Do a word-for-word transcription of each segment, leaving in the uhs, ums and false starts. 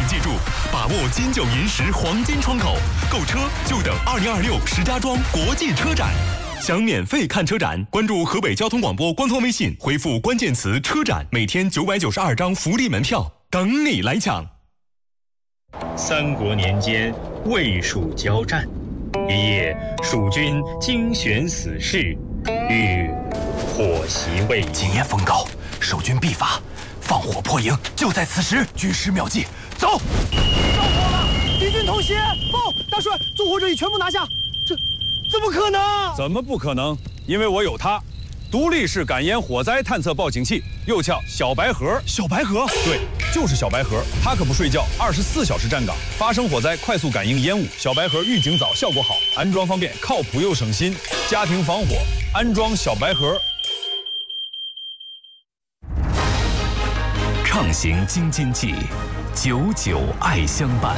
记住，把握金九银十黄金窗口，购车就等二零二六石家庄国际车展。想免费看车展，关注河北交通广播官方微信，回复关键词“车展”，每天九百九十二张福利门票等你来抢。 三国年间，魏蜀交战，一夜蜀军精选死士，欲火袭魏营。 今夜风高，守军必发，放火破营，就在此时。军师妙计，走！ 着火了，敌军偷袭！报，大帅，纵火者已全部拿下。这怎么可能？ 怎么不可能？因为我有它，独立式感烟火灾探测报警器，又叫小白盒。 小白盒？ 对，就是小白盒，它可不睡觉，二十四小时站岗，发生火灾快速感应烟雾。小白盒预警早，效果好，安装方便，靠谱又省心。家庭防火，安装小白盒。 畅行京津冀，久久爱相伴。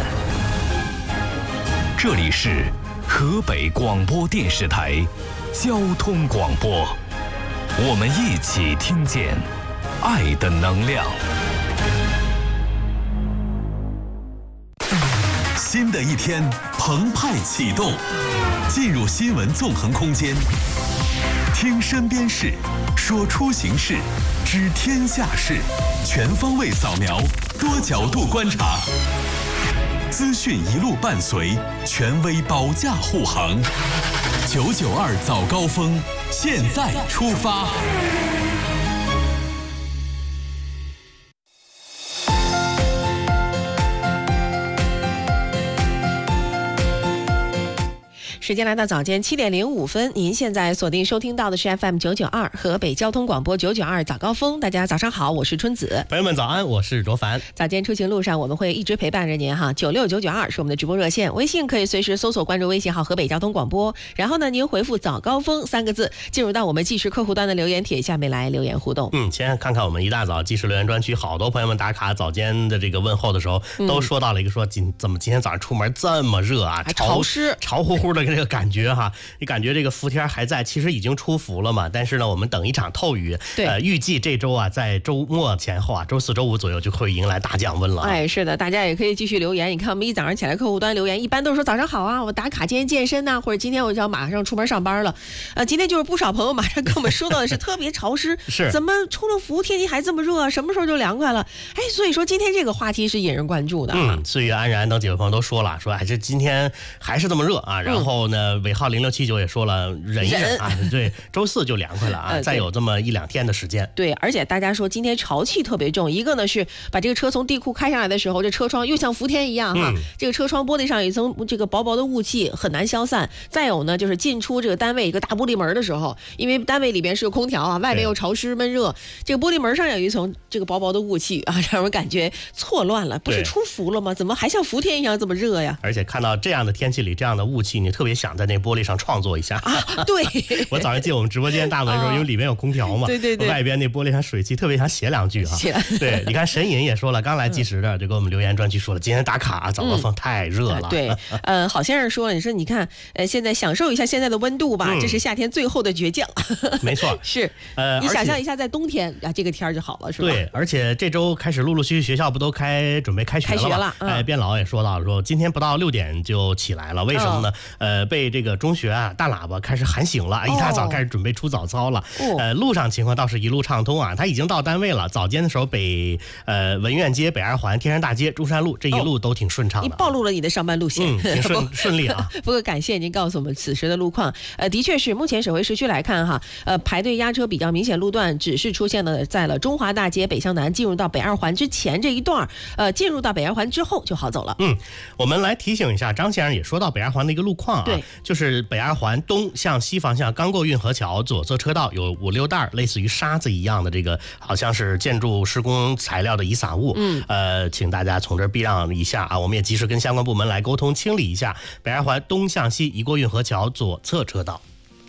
这里是河北广播电视台交通广播，我们一起听见爱的能量。新的一天澎湃启动，进入新闻纵横空间，听身边事，说出行事，知天下事，全方位扫描，多角度观察，资讯一路伴随，权威保驾护航。九九二早高峰，现在出发。 时间来到早间七点零五分，您现在锁定收听到的是 F M 九九二河北交通广播九九二早高峰。大家早上好，我是春子。 朋友们早安，我是卓凡。 早间出行路上，我们会一直陪伴着您哈。九六九九二是我们的直播热线，微信可以随时搜索关注微信号河北交通广播，然后呢，您回复早高峰三个字，进入到我们即时客户端的留言帖下面来留言互动。 嗯，先看看我们一大早即时留言专区，好多朋友们打卡早间的这个问候的时候，嗯、都说到了一个说今怎么今天早上出门这么热啊， 还潮湿潮乎乎的这个感觉哈。你感觉这个伏天还在，其实已经出伏了嘛，但是呢我们等一场透雨。 对， 呃，预计这周啊在周末前后啊，周四周五左右就会迎来大降温了、啊。 哎，是的，大家也可以继续留言。你看我们一早上起来客户端留言，一般都是说早上好啊，我打卡今天健身呐、啊，或者今天我就要马上出门上班了。呃，今天就是不少朋友马上跟我们说到的是特别潮湿， 是怎么出了伏天气还这么热？什么时候就凉快了？哎，所以说今天这个话题是引人关注的、啊。 嗯，岁月安然等几位朋友都说了，说哎这今天还是这么热啊。然后呢，尾号零六七九也说了。忍一忍啊，对，周四就凉快了啊，呃、再有这么一两天的时间。 对，而且大家说今天潮气特别重，一个呢是把这个车从地库开上来的时候，这车窗又像伏天一样哈，嗯、这个车窗玻璃上有一层这个薄薄的雾气，很难消散。再有呢，就是进出这个单位一个大玻璃门的时候，因为单位里边是有空调啊，外面又潮湿闷热，这个玻璃门上有一层这个薄薄的雾气啊，让人感觉错乱了。不是出伏了吗？怎么还像伏天一样这么热呀？ 而且看到这样的天气里这样的雾气，你特别想在那玻璃上创作一下。 啊，对， 我早上进我们直播间大门的时候，因为里面有空调嘛， 对对对， 外边那玻璃上水汽，特别想写两句啊。对，你看神隐也说了，刚来计时的就给我们留言专区说了，今天打卡早高峰太热了。 嗯、对，呃，好先生说了，你说你看，呃，现在享受一下现在的温度吧，嗯、这是夏天最后的倔强。 没错， 是，呃，你想象一下，在冬天啊，这个天就好了，是吧？ 对，而且这周开始陆陆续续学校不都开准备开学了吗？ 开学了，嗯、 哎，边老也说到了，说今天不到六点就起来了，为什么呢？嗯、呃，被这个中学啊大喇叭开始喊醒了，一大早开始准备出早操了。哦、呃，路上情况倒是一路畅通啊，他已经到单位了。早间的时候北呃文苑街、北二环、天山大街、中山路这一路都挺顺畅的。 哦、你暴露了你的上班路线， 嗯、挺顺顺利啊。 不过感谢您告诉我们此时的路况。呃，的确是目前省会市区来看哈，呃，排队压车比较明显路段只是出现了在了中华大街北向南进入到北二环之前这一段，呃，进入到北二环之后就好走了。 嗯，我们来提醒一下，张先生也说到北二环的一个路况啊， 对， 就是北二环东向西方向刚过运河桥左侧车道有五六袋类似于沙子一样的这个好像是建筑施工材料的遗散物，嗯，呃，请大家从这儿避让一下啊，我们也及时跟相关部门来沟通清理一下北二环东向西一过运河桥左侧车道。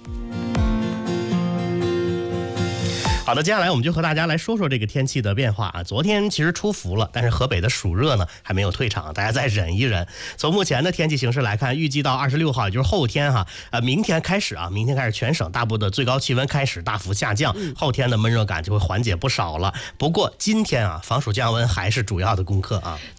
好的，接下来我们就和大家来说说这个天气的变化啊。昨天其实出伏了，但是河北的暑热呢还没有退场，大家再忍一忍。从目前的天气形势来看，预计到二十六号，也就是后天哈，呃，明天开始啊，明天开始全省大部的最高气温开始大幅下降，后天的闷热感就会缓解不少了。不过今天啊，防暑降温还是主要的功课啊。